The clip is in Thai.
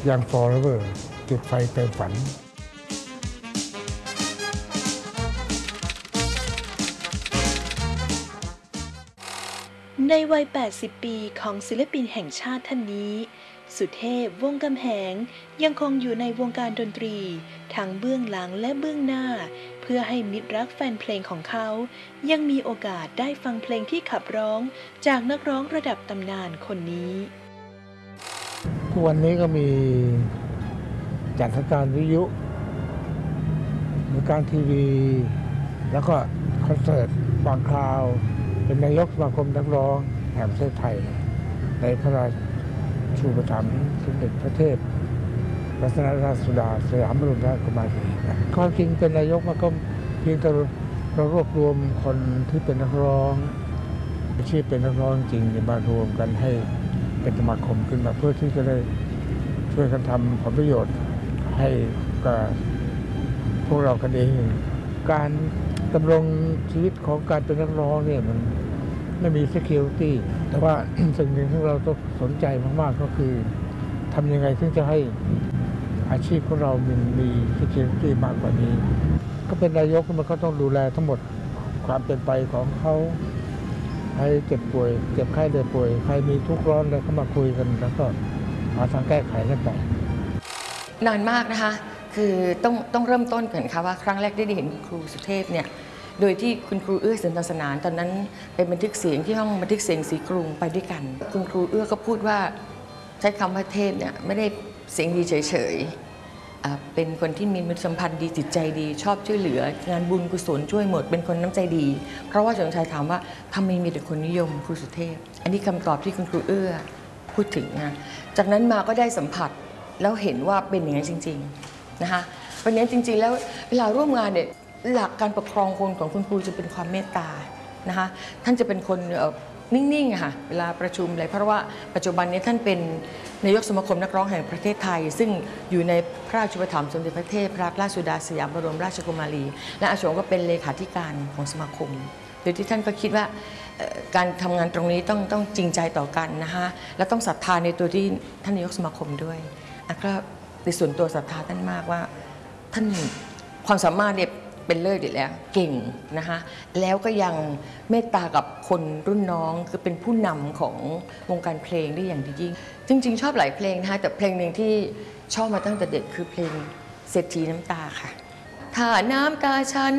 ยัง forever จุดไฟเติมฝันในวัย 80 ปีของศิลปินแห่งชาติท่านนี้สุเทพ วงศ์กำแหงยังคงอยู่ในวงการดนตรีทั้งเบื้องหลังและเบื้องหน้าเพื่อให้มิตรรักแฟนเพลงของเขายังมีโอกาสได้ฟังเพลงที่ขับร้องจากนักร้องระดับตำนานคนนี้ทุกวันนี้ก็มีจัดรายการวิทยุรายการทีวีแล้วก็คอนเสิร์ตบางคราวเป็นนายกสมาคมนักร้องแห่งประเทศไทยในพระราชูปถัมภ์สมเด็จพระเทพรัตนราชสุดาสยามบรมราชกุมารีความจริงเป็นนายกมันก็เพียงแต่เรารวบรวมคนที่เป็นนักร้องอาชีพเป็นนักร้องจริงมารวมกันให้เป็นสมาคมขึ้นมาเพื่อที่จะได้ช่วยกันทำผลประโยชน์ให้กับพวกเรากันเองการดำรงชีวิตของการเป็นนักร้องเนี่ยมันไม่มี security แต่ว่า สิ่งหนึ่งที่เราต้องสนใจมากๆก็คือทำยังไงถึงจะให้อาชีพของเรามี security มากกว่านี้ก็เป็นนายกมันก็ต้องดูแลทั้งหมดความเป็นไปของเขาใครเจ็บป่วยเจ็บไข้ได้ป่วยใครมีทุกข์ร้อนอะไรเข้ามาคุยกันแล้วก็หาทางแก้ไขกันไปนานมากนะคะคือต้องเริ่มต้นก่อนค่ะว่าครั้งแรกได้เห็นครูสุเทพเนี่ยโดยที่คุณครูเอื้อสุนทรสนานตอนนั้นเป็นบันทึกเสียงที่ห้องบันทึกเสียงศรีกรุงไปด้วยกันคุณครูเอื้อก็พูดว่าใช้คำว่าเทพเนี่ยไม่ได้เสียงดีเฉยๆเป็นคนที่มีมนุษยสัมพันธ์ดีจิตใจดีชอบช่วยเหลืองานบุญกุศลช่วยหมดเป็นคนน้ำใจดีเพราะว่าสมชายถามว่าทำไมมีแต่คนนิยมครูสุเทพอันนี้คำตอบที่คุณครูเอื้อพูดถึงนะจากนั้นมาก็ได้สัมผัสแล้วเห็นว่าเป็นอย่างนั้นจริงๆนะคะวันนี้จริงๆแล้วเวลาร่วมงานเนี่ยหลักการปกครองคนของคุณครูจะเป็นความเมตตานะคะท่านจะเป็นคนนิ่งๆค่ะเวลาประชุมอะไรเพราะว่าปัจจุบันนี้ท่านเป็นนายกสมาคมนักร้องแห่งประเทศไทยซึ่งอยู่ในพระราชอุปถัมภ์สมเด็จพระเทพรัตนราชสุดาสยามบรมราชกุมารีและอาชงก็เป็นเลขาธิการของสมาคมโดยที่ท่านก็คิดว่าการทำงานตรงนี้ต้องจริงใจต่อกันนะคะและต้องศรัทธาในตัวที่ท่านนายกสมาคมด้วยก็ในส่วนตัวศรัทธาท่านมากว่าท่านความสามารถเนี่ยเป็นเลิศอยู่แล้วเก่งนะคะแล้วก็ยังเมตตากับคนรุ่นน้องคือเป็นผู้นำของวงการเพลงได้อย่างดียิ่งจริงๆชอบหลายเพลงนะคะแต่เพลงหนึ่งที่ชอบมาตั้งแต่เด็กคือเพลงเศรษฐีน้ำตาค่ะถ้าน้ำตาฉัน